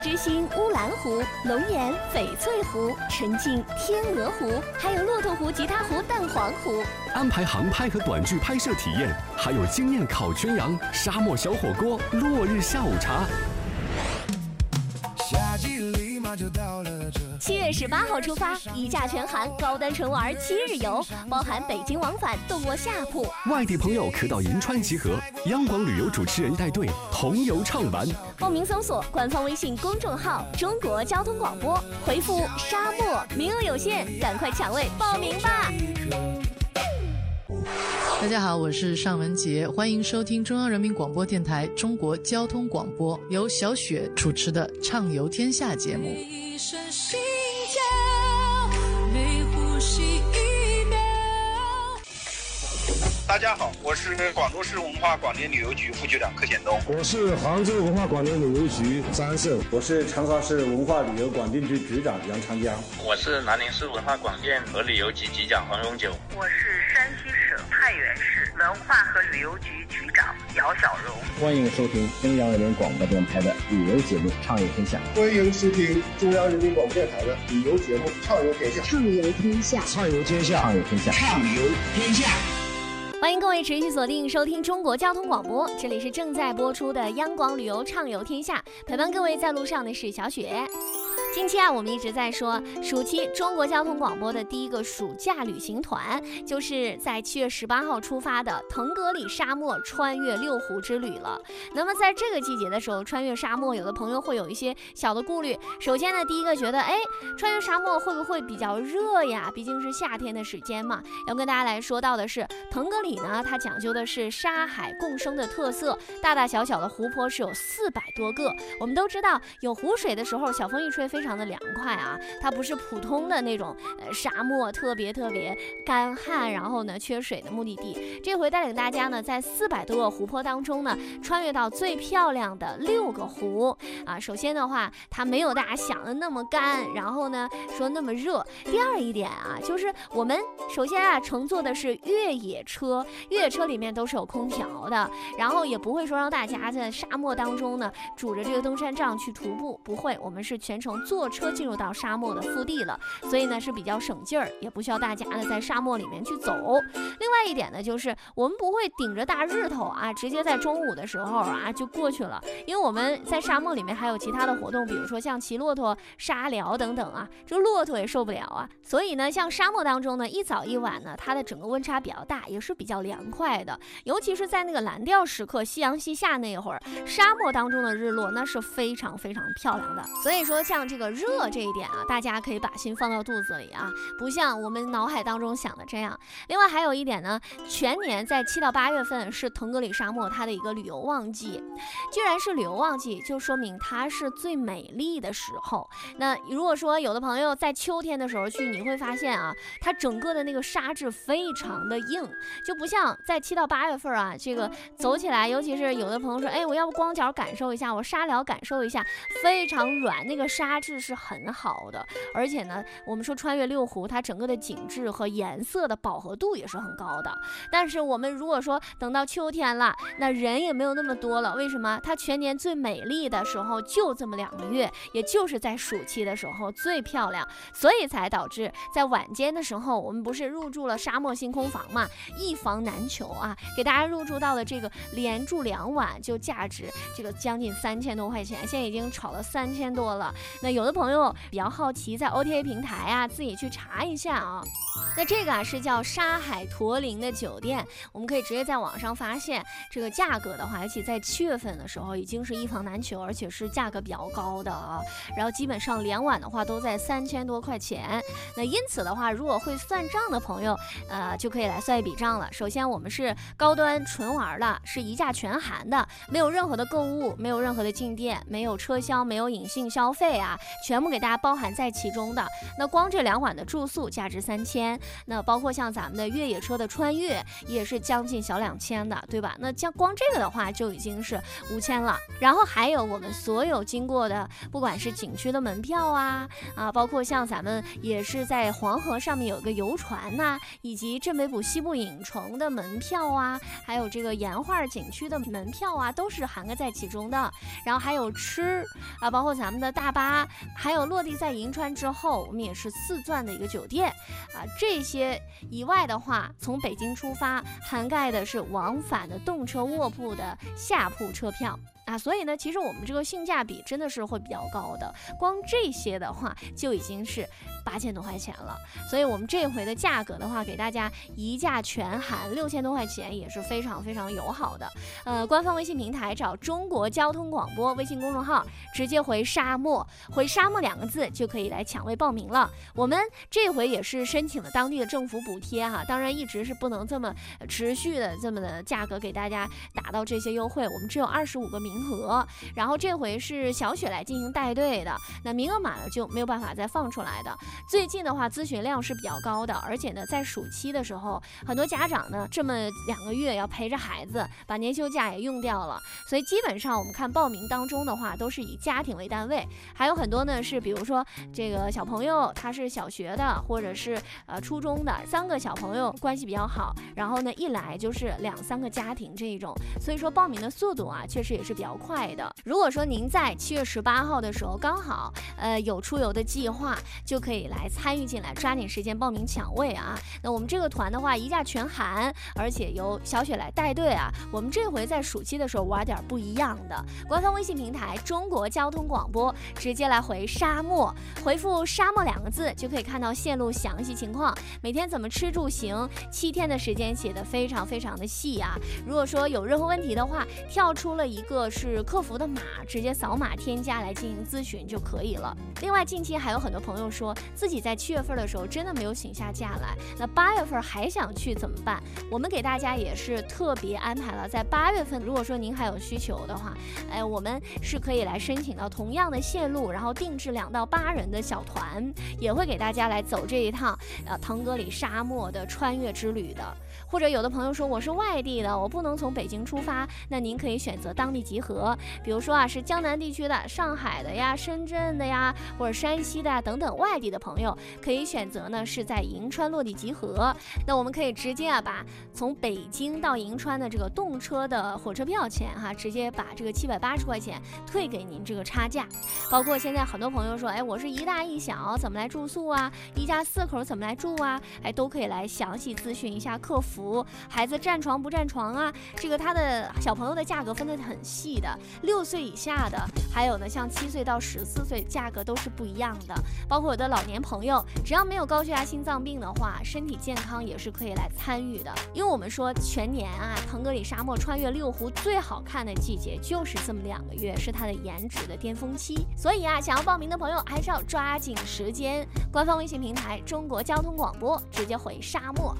知心乌兰湖、龙岩翡翠湖、沉浸天鹅湖，还有骆驼湖、吉他湖、蛋黄湖。 安排航拍和短剧拍摄体验，还有惊艳烤全羊、沙漠小火锅、落日下午茶。 7月18号出发，一价全含高端纯玩7日游，包含北京往返动卧下铺。 外地朋友可到银川集合，央广旅游主持人带队同游畅玩。 报名搜索官方微信公众号中国交通广播，回复沙漠，名额有限，赶快抢位报名吧。 大家好，我是尚雯婕，欢迎收听中央人民广播电台中国交通广播，由小雪主持的《畅游天下》节目。 一声心跳，每呼吸一秒。 大家好，我是广州市文化广电旅游局副局长柯显东。 我是杭州文化广电旅游局张胜。 我是长沙市文化旅游广电局局长杨长江。 我是南宁市文化广电和旅游局局长黄永久。 我是山西省太原市文化和旅游局局长姚小荣。 欢迎收听中央人民广播电台的旅游节目《畅游天下》。 欢迎收听中央人民广播电台的旅游节目《畅游天下》。 畅游天下， 畅游天下， 畅游天下， 畅游天下。 欢迎各位持续锁定收听中国交通广播，这里是正在播出的央广旅游畅游天下，陪伴各位在路上的是小雪。近期我们一直在说，暑期中国交通广播的第一个暑假旅行团，就是在7月18号出发的腾格里沙漠穿越6湖之旅了。那么在这个季节的时候，穿越沙漠，有的朋友会有一些小的顾虑。首先呢，第一个觉得，穿越沙漠会不会比较热呀？毕竟是夏天的时间嘛。要跟大家来说到的是，腾格里呢，它讲究的是沙海共生的特色，大大小小的湖泊是有400多个。我们都知道，有湖水的时候，小风一吹非常的凉快啊，它不是普通的那种沙漠特别干旱，然后呢缺水的目的地。这回带领大家呢，在400多个湖泊当中呢，穿越到最漂亮的6个湖啊。首先的话，它没有大家想的那么干，然后呢说那么热。第二一点啊，就是我们首先乘坐的是越野车，越野车里面都是有空调的，然后也不会说让大家在沙漠当中呢拄着这个登山杖去徒步，不会，我们是全程坐车进入到沙漠的腹地了，所以呢是比较省劲儿，也不需要大家呢在沙漠里面去走。另外一点呢，就是我们不会顶着大日头啊，直接在中午的时候啊就过去了，因为我们在沙漠里面还有其他的活动，比如说像骑骆驼、沙疗等等啊，这骆驼也受不了啊。所以呢，像沙漠当中呢，一早一晚呢，它的整个温差比较大，也是比较凉快的，尤其是在那个蓝调时刻，夕阳西下那一会儿，沙漠当中的日落那是非常漂亮的。所以说像这个热这一点啊，大家可以把心放到肚子里啊，不像我们脑海当中想的这样。另外还有一点呢，全年在7到8月份是腾格里沙漠它的一个旅游旺季，居然是旅游旺季，就说明它是最美丽的时候。那如果说有的朋友在秋天的时候去，你会发现啊，它整个的那个沙质非常的硬，就不像在7到8月份啊，这个走起来，尤其是有的朋友说，我要不光脚感受一下，我沙疗感受一下，非常软，那个沙质是很好的。而且呢，我们说穿越6湖，它整个的景致和颜色的饱和度也是很高的。但是我们如果说等到秋天了，那人也没有那么多了，为什么？它全年最美丽的时候就这么2个月，也就是在暑期的时候最漂亮，所以才导致在晚间的时候，我们不是入住了沙漠星空房嘛，一房难求啊，给大家入住到了这个连住2晚就价值这个将近3000多块钱，现在已经炒了3000多了。那有的朋友比较好奇，在 OTA 平台啊自己去查一下啊。那这个是叫沙海驼铃的酒店，我们可以直接在网上发现这个价格的话，而且在7月份的时候已经是一房难求，而且是价格比较高的啊。然后基本上2晚的话都在3000多块钱。那因此的话，如果会算账的朋友，就可以来算一笔账了。首先我们是高端纯玩的，是一价全含的，没有任何的购物，没有任何的进店，没有车厢，没有隐性消费啊， 全部给大家包含在其中的。那光这2晚的住宿价值3000，那包括像咱们的越野车的穿越也是将近小2000的，对吧？那光这个的话就已经是5000了。然后还有我们所有经过的，不管是景区的门票啊，包括像咱们也是在黄河上面有一个游船呐，以及镇北浦西部影城的门票啊，还有这个岩画景区的门票啊，都是涵盖在其中的。然后还有吃啊，包括咱们的大巴，还有落地在银川之后，我们也是4钻的一个酒店啊。这些以外的话，从北京出发涵盖的是往返的动车卧铺的下铺车票啊，所以呢，其实我们这个性价比真的是会比较高的，光这些的话就已经是8000多块钱了。所以我们这回的价格的话，给大家一价全含6000多块钱，也是非常非常友好的。官方微信平台找中国交通广播微信公众号，直接回沙漠2个字就可以来抢位报名了。我们这回也是申请了当地的政府补贴哈，当然一直是不能这么持续的这么的价格给大家打到这些优惠，我们只有25个名额，然后这回是小雪来进行带队的，那名额满了就没有办法再放出来的。最近的话咨询量是比较高的，而且呢在暑期的时候，很多家长呢这么2个月要陪着孩子，把年休假也用掉了，所以基本上我们看报名当中的话都是以家庭为单位，还有很多呢是比如说这个小朋友他是小学的或者是初中的，3个小朋友关系比较好，然后呢一来就是2-3个家庭这一种，所以说报名的速度啊确实也是比较快的。如果说您在7月18号的时候刚好有出游的计划，就可以来参与进来，抓紧时间报名抢位啊。那我们这个团的话一价全含，而且由小雪来带队啊。我们这回在暑期的时候玩点不一样的，官方微信平台中国交通广播，直接来回沙漠，回复沙漠2个字就可以看到线路详细情况，每天怎么吃住行，7天的时间写得非常非常的细啊。如果说有任何问题的话，跳出了一个是客服的码，直接扫码添加来进行咨询就可以了。另外近期还有很多朋友说自己在7月份的时候真的没有请下假来，那8月份还想去怎么办？我们给大家也是特别安排了，在8月份如果说您还有需求的话，我们是可以来申请到同样的线路，然后定制2到8人的小团，也会给大家来走这一趟腾格里沙漠的穿越之旅的。或者有的朋友说我是外地的，我不能从北京出发，那您可以选择当地集合，比如说是江南地区的、上海的呀、深圳的呀，或者山西的呀等等外地的朋友，可以选择呢是在银川落地集合。那我们可以直接把从北京到银川的这个动车的火车票钱直接把这个780块钱退给您这个差价。包括现在很多朋友说，我是一大一小怎么来住宿啊，一家4口怎么来住啊，都可以来详细咨询一下客服。孩子占床不占床啊，这个他的小朋友的价格分得很细的，6岁以下的，还有呢像7岁到14岁价格都是不一样的。包括我的老年朋友，只要没有高血压心脏病的话，身体健康也是可以来参与的。因为我们说全年腾格里沙漠穿越6湖最好看的季节就是这么2个月，是它的颜值的巅峰期。所以想要报名的朋友还是要抓紧时间，官方微信平台中国交通广播，直接回沙漠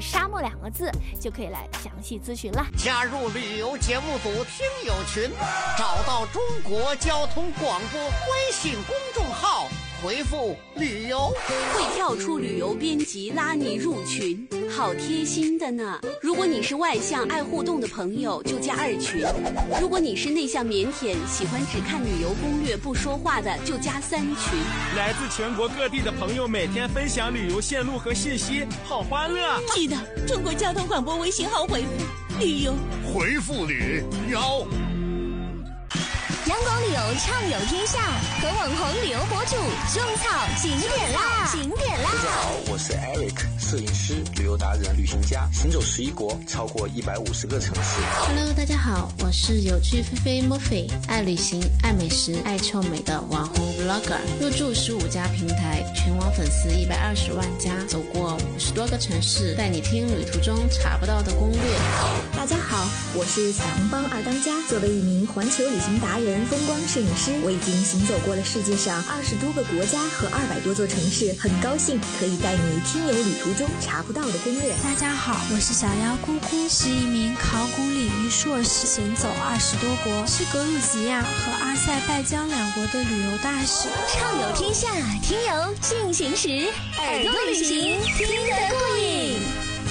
2个字就可以来详细咨询了。 加入旅游节目组听友群，找到中国交通广播微信公众号，回复旅游， 会跳出旅游编辑拉你入群，好贴心的呢。如果你是外向爱互动的朋友，就加2群；如果你是内向腼腆喜欢只看旅游攻略不说话的，就加3群。 来自全国各地的朋友每天分享旅游线路和信息，好欢乐。 记得中国交通广播微信号回复旅游， 回复旅游。 阳光旅游畅游天下，和网红旅游博主种草景点啦！ 大家好，我是 Eric， 摄影师、旅游达人、旅行家，行走11国，超过150个城市。 Hello， 大家好，我是有趣菲菲 Murphy， 爱旅行、爱美食、爱臭美的网红 Vlogger， 入驻15家平台，全网粉丝120万加，走过50多个城市，带你听旅途中查不到的攻略。 大家好，我是小红帮二当家，作为一名环球旅行达人、风光摄影师，我已经行走过了世界上20多个国家和200多座城市，很高兴可以带你听友旅途中查不到的攻略。 大家好，我是小妖姑姑，是一名考古领域硕士，行走20多国，是格鲁吉亚和阿塞拜疆2国的旅游大使。 畅游天下，听游进行时，耳朵旅行，听得过瘾。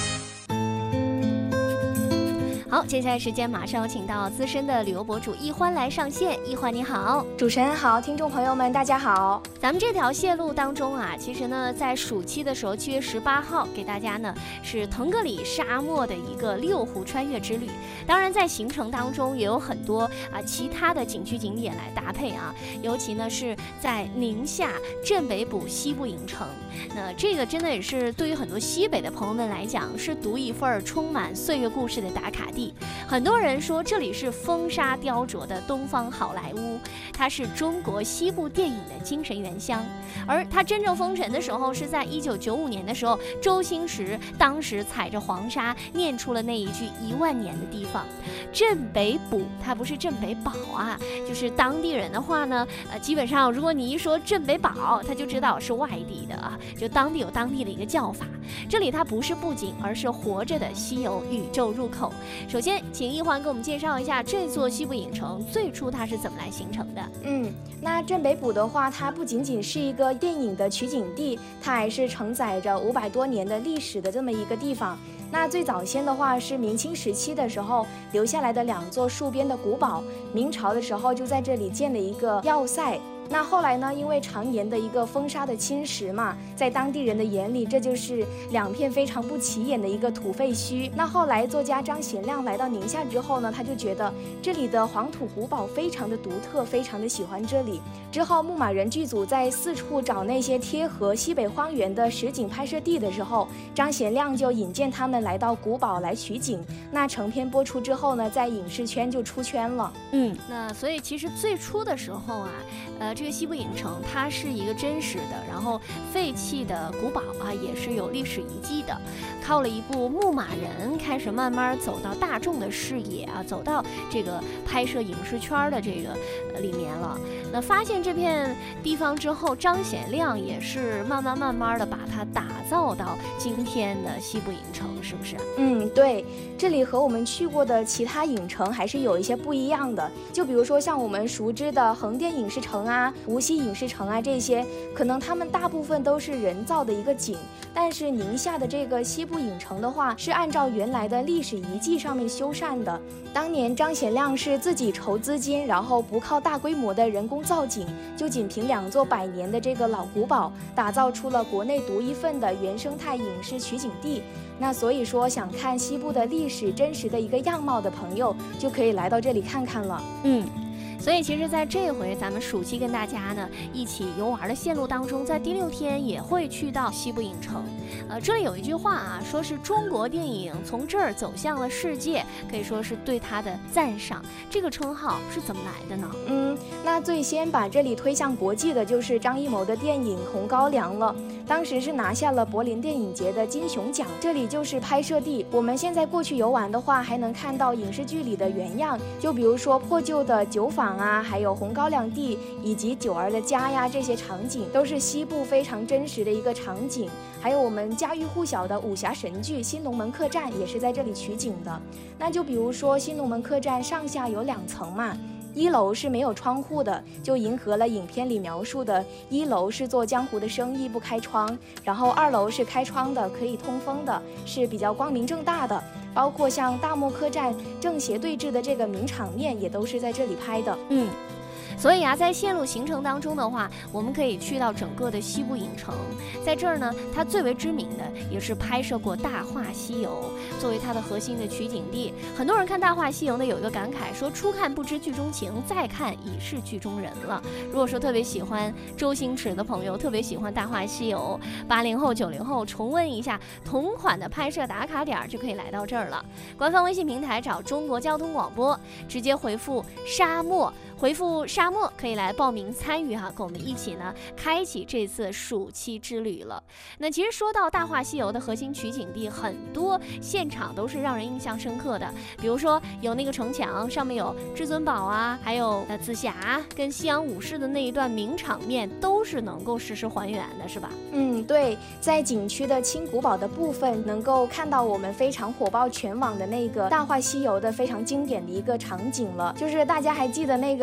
好，接下来时间马上有请到资深的旅游博主易欢来上线。易欢你好。 主持人好，听众朋友们大家好。 咱们这条线路当中啊，其实呢在暑期的时候7月18号给大家呢是腾格里沙漠的一个6湖穿越之旅。当然在行程当中也有很多其他的景区景点来搭配啊，尤其呢是在宁夏镇北堡西部影城。那这个真的也是对于很多西北的朋友们来讲是独一份充满岁月故事的打卡地。很多人说这里是风沙雕琢的东方好莱坞，它是中国西部电影的精神原乡。而它真正封尘的时候是在1995年的时候，周星驰当时踩着黄沙念出了那一句10000年的地方。镇北堡它不是镇北堡啊，就是当地人的话呢基本上如果你一说镇北堡他就知道是外地的啊，就当地有当地的一个叫法。这里它不是布景，而是活着的西游宇宙入口。首先请易欢给我们介绍一下这座西部影城最初它是怎么来形成的。 那镇北堡的话，它不仅仅是一个电影的取景地，它还是承载着500多年的历史的这么一个地方。那最早先的话是明清时期的时候留下来的2座戍边的古堡，明朝的时候就在这里建了一个要塞。那后来呢，因为常年的一个风沙的侵蚀嘛，在当地人的眼里，这就是2片非常不起眼的一个土废墟。那后来作家张贤亮来到宁夏之后呢，他就觉得这里的黄土古堡非常的独特，非常的喜欢这里。之后牧马人剧组在4处找那些贴合西北荒原的实景拍摄地的时候，张贤亮就引荐他们来到古堡来取景。那成片播出之后呢，在影视圈就出圈了。 那所以其实最初的时候啊，这个西部影城它是一个真实的，然后废弃的古堡啊，也是有历史遗迹的。靠了一部《牧马人》开始慢慢走到大众的视野啊，走到这个拍摄影视圈的这个里面了。那发现这片地方之后，张贤亮也是慢慢的把它打造到今天的西部影城，是不是？ 对，这里和我们去过的其他影城还是有一些不一样的。就比如说像我们熟知的横店影视城啊、无锡影视城啊，这些可能他们大部分都是人造的一个景，但是宁夏的这个西部影城的话，是按照原来的历史遗迹上面修缮的。当年张贤亮是自己筹资金，然后不靠大规模的人工造景，就仅凭2座100年的这个老古堡，打造出了国内独一份的原生态影视取景地。那所以说，想看西部的历史真实的一个样貌的朋友，就可以来到这里看看了。 所以其实在这回咱们暑期跟大家呢一起游玩的线路当中，在第6天也会去到西部影城。这里有一句话啊，说是中国电影从这儿走向了世界，可以说是对它的赞赏。这个称号是怎么来的呢？ 那最先把这里推向国际的就是张艺谋的电影《红高粱》了，当时是拿下了柏林电影节的金熊奖。这里就是拍摄地。我们现在过去游玩的话，还能看到影视剧里的原样，就比如说破旧的酒坊啊，还有红高粱地以及九儿的家呀，这些场景都是西部非常真实的一个场景。还有我们家喻户晓的武侠神剧《新龙门客栈》也是在这里取景的。那就比如说新龙门客栈上下有2层嘛，1楼是没有窗户的，就迎合了影片里描述的1楼是做江湖的生意不开窗，然后2楼是开窗的，可以通风的，是比较光明正大的。包括像大漠客栈正邪对峙的这个名场面也都是在这里拍的。 所以啊，在线路行程当中的话，我们可以去到整个的西部影城。在这儿呢，它最为知名的也是拍摄过《大话西游》，作为它的核心的取景地。很多人看《大话西游》呢，有一个感慨说，初看不知剧中情，再看已是剧中人了。如果说特别喜欢周星驰的朋友，特别喜欢《大话西游》，80后、90后重温一下同款的拍摄打卡点，就可以来到这儿了。官方微信平台找中国交通广播，直接回复沙漠。回复沙漠可以来报名参与跟我们一起呢开启这次暑期之旅了。那其实说到《大话西游》的核心取景地，很多现场都是让人印象深刻的，比如说有那个城墙上面有至尊宝啊，还有紫霞跟西洋武士的那一段名场面，都是能够实时还原的，是吧？ 对，在景区的青古堡的部分，能够看到我们非常火爆全网的那个《大话西游》的非常经典的一个场景了，就是大家还记得那个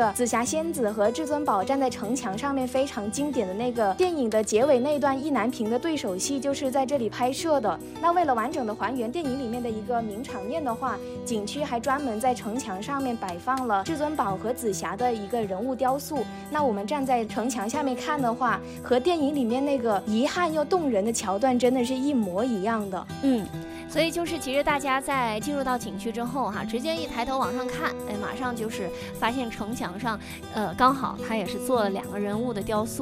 个紫霞仙子和至尊宝站在城墙上面非常经典的那个电影的结尾那段意难平的对手戏就是在这里拍摄的。那为了完整的还原电影里面的一个名场面的话，景区还专门在城墙上面摆放了至尊宝和紫霞的一个人物雕塑。那我们站在城墙下面看的话，和电影里面那个遗憾又动人的桥段真的是一模一样的。 所以就是其实大家在进入到景区之后直接一抬头往上看，马上就是发现城墙上刚好它也是做了2个人物的雕塑。